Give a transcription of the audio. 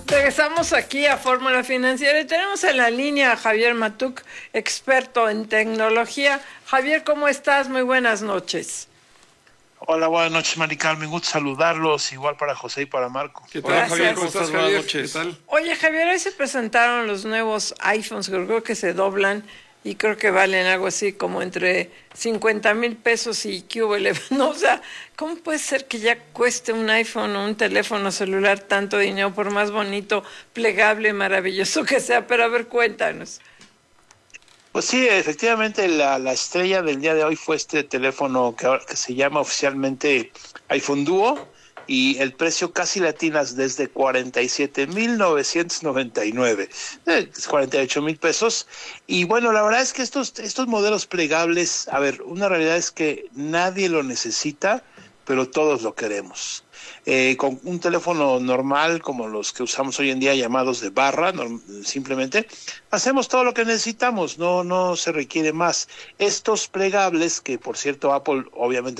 Regresamos aquí a Fórmula Financiera y tenemos en la línea a Javier Matuc, experto en tecnología. Javier, ¿cómo estás? Muy buenas noches. Hola, buenas noches, Mari Carmen. Gusto saludarlos, igual para José y para Marco. ¿Qué tal, Gracias. Javier? ¿Cómo estás, Javier? Buenas noches. ¿Qué tal? Oye, Javier, hoy se presentaron los nuevos iPhones, que creo que se doblan y creo que valen algo así como entre 50,000 pesos y QVL. No, o sea, ¿cómo puede ser que ya cueste un iPhone o un teléfono celular tanto dinero, por más bonito, plegable, maravilloso que sea? Pero a ver, cuéntanos. Pues sí, efectivamente la estrella del día de hoy fue este teléfono que se llama oficialmente iPhone Duo, y el precio casi latinas desde 47,999, 48,000 pesos. Y bueno, la verdad es que estos modelos plegables, a ver, una realidad es que nadie lo necesita, pero todos lo queremos. Con un teléfono normal como los que usamos hoy en día, llamados de barra, simplemente hacemos todo lo que necesitamos, no se requiere más. Estos plegables, que por cierto Apple obviamente